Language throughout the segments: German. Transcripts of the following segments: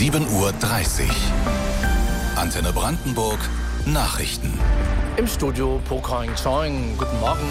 7:30 Uhr. Antenne Brandenburg Nachrichten. Im Studio Pokaing Choing. Guten Morgen.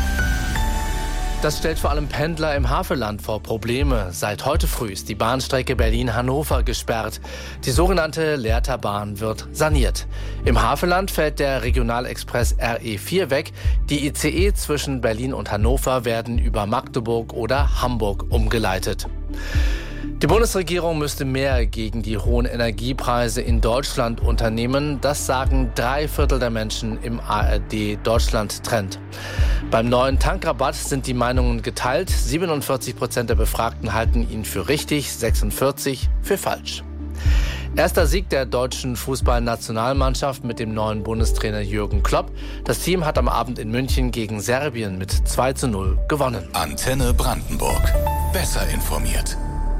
Das stellt vor allem Pendler im Havelland vor Probleme. Seit heute früh ist die Bahnstrecke Berlin-Hannover gesperrt. Die sogenannte Lehrterbahn wird saniert. Im Havelland fällt der Regionalexpress RE4 weg. Die ICE zwischen Berlin und Hannover werden über Magdeburg oder Hamburg umgeleitet. Die Bundesregierung müsste mehr gegen die hohen Energiepreise in Deutschland unternehmen. Das sagen 3/4 der Menschen im ARD-Deutschland-Trend. Beim neuen Tankrabatt sind die Meinungen geteilt. 47% der Befragten halten ihn für richtig, 46% für falsch. Erster Sieg der deutschen Fußballnationalmannschaft mit dem neuen Bundestrainer Jürgen Klopp. Das Team hat am Abend in München gegen Serbien mit 2:0 gewonnen. Antenne Brandenburg. Besser informiert.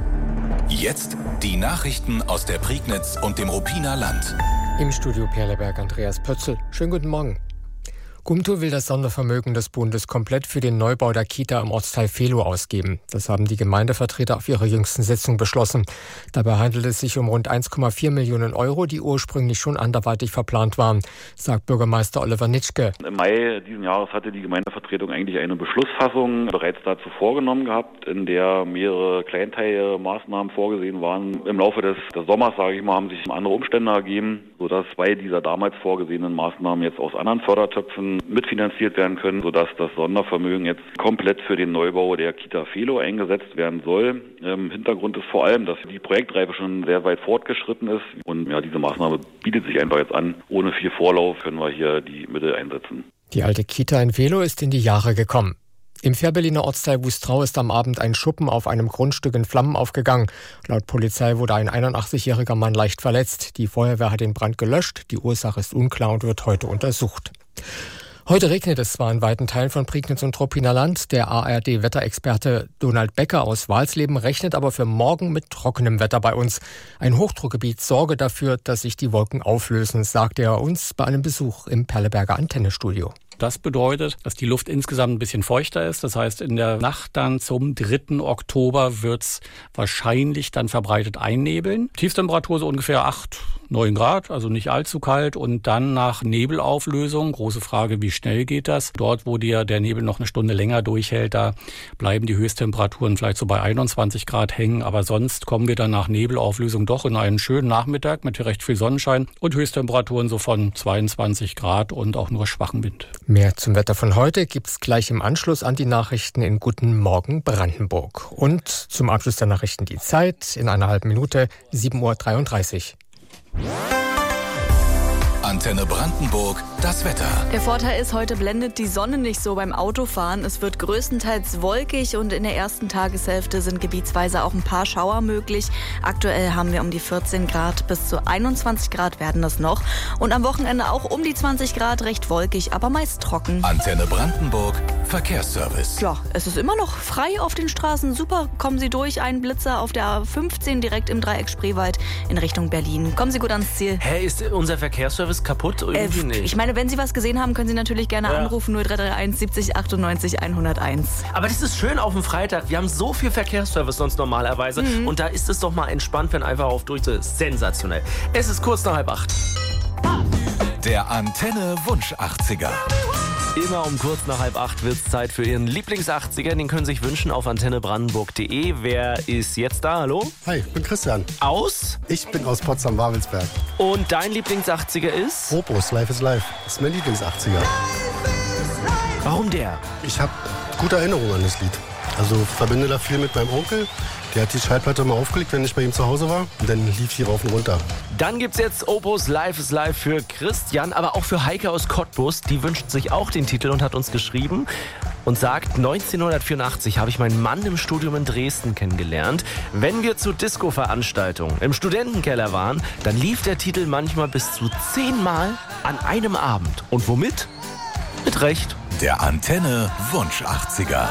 Jetzt die Nachrichten aus der Prignitz und dem Ruppiner Land. Im Studio Perleberg Andreas Pötzl. Schönen guten Morgen. Gumto will das Sondervermögen des Bundes komplett für den Neubau der Kita im Ortsteil Velo ausgeben. Das haben die Gemeindevertreter auf ihrer jüngsten Sitzung beschlossen. Dabei handelt es sich um rund 1,4 Millionen Euro, die ursprünglich schon anderweitig verplant waren, sagt Bürgermeister Oliver Nitschke. Im Mai diesen Jahres hatte die Gemeindevertretung eigentlich eine Beschlussfassung bereits dazu vorgenommen gehabt, in der mehrere kleinteilige Maßnahmen vorgesehen waren. Im Laufe des Sommers, haben sich andere Umstände ergeben, sodass 2 dieser damals vorgesehenen Maßnahmen jetzt aus anderen Fördertöpfen mitfinanziert werden können, sodass das Sondervermögen jetzt komplett für den Neubau der Kita Velo eingesetzt werden soll. Hintergrund ist vor allem, dass die Projektreife schon sehr weit fortgeschritten ist und diese Maßnahme bietet sich einfach jetzt an. Ohne viel Vorlauf können wir hier die Mittel einsetzen. Die alte Kita in Velo ist in die Jahre gekommen. Im Fährberliner Ortsteil Wustrau ist am Abend ein Schuppen auf einem Grundstück in Flammen aufgegangen. Laut Polizei wurde ein 81-jähriger Mann leicht verletzt. Die Feuerwehr hat den Brand gelöscht. Die Ursache ist unklar und wird heute untersucht. Heute regnet es zwar in weiten Teilen von Prignitz und Ruppiner Land. Der ARD-Wetterexperte Donald Becker aus Walsleben rechnet aber für morgen mit trockenem Wetter bei uns. Ein Hochdruckgebiet sorge dafür, dass sich die Wolken auflösen, sagte er uns bei einem Besuch im Perleberger Antennestudio. Das bedeutet, dass die Luft insgesamt ein bisschen feuchter ist. Das heißt, in der Nacht dann zum 3. Oktober wird es wahrscheinlich dann verbreitet einnebeln. Tiefstemperatur so ungefähr 8-9 Grad, also nicht allzu kalt. Und dann nach Nebelauflösung, große Frage, wie schnell geht das? Dort, wo der Nebel noch eine Stunde länger durchhält, da bleiben die Höchsttemperaturen vielleicht so bei 21 Grad hängen. Aber sonst kommen wir dann nach Nebelauflösung doch in einen schönen Nachmittag mit recht viel Sonnenschein und Höchsttemperaturen so von 22 Grad und auch nur schwachen Wind. Mehr zum Wetter von heute gibt's gleich im Anschluss an die Nachrichten in Guten Morgen Brandenburg. Und zum Abschluss der Nachrichten die Zeit in einer halben Minute, 7:33 Uhr. Antenne Brandenburg, das Wetter. Der Vorteil ist, heute blendet die Sonne nicht so beim Autofahren. Es wird größtenteils wolkig und in der ersten Tageshälfte sind gebietsweise auch ein paar Schauer möglich. Aktuell haben wir um die 14 Grad, bis zu 21 Grad werden das noch. Und am Wochenende auch um die 20 Grad, recht wolkig, aber meist trocken. Antenne Brandenburg, Verkehrsservice. Ja, es ist immer noch frei auf den Straßen. Super, kommen Sie durch. Ein Blitzer auf der A15 direkt im Dreieck Spreewald in Richtung Berlin. Kommen Sie gut ans Ziel. Ist unser Verkehrsservice kaputt? Irgendwie nicht. Ich meine, wenn Sie was gesehen haben, können Sie natürlich gerne anrufen. 0331 70 98 101. Aber das ist schön auf dem Freitag. Wir haben so viel Verkehrsservice sonst normalerweise. Und da ist es doch mal entspannt, wenn einfach auf durch ist. Sensationell. Es ist kurz nach 7:30. Der Antenne Wunsch 80er. Immer um kurz nach 7:30 wird es Zeit für Ihren Lieblings-80er. Den können Sie sich wünschen auf antennebrandenburg.de. Wer ist jetzt da? Hallo? Hi, ich bin Christian. Aus? Ich bin aus Potsdam-Wawelsberg. Und dein Lieblings-80er ist? Opus, Life is Life. Das ist mein Lieblings-80er. Warum der? Ich habe gute Erinnerungen an das Lied. Also verbinde da viel mit meinem Onkel. Der hat die Schallplatte mal aufgelegt, wenn ich bei ihm zu Hause war. Und dann lief die rauf und runter. Dann gibt's jetzt Opus Life is Life für Christian, aber auch für Heike aus Cottbus. Die wünscht sich auch den Titel und hat uns geschrieben und sagt, 1984 habe ich meinen Mann im Studium in Dresden kennengelernt. Wenn wir zu Disco-Veranstaltungen im Studentenkeller waren, dann lief der Titel manchmal bis zu 10 Mal an einem Abend. Und womit? Mit Recht. Der Antenne Wunsch 80er.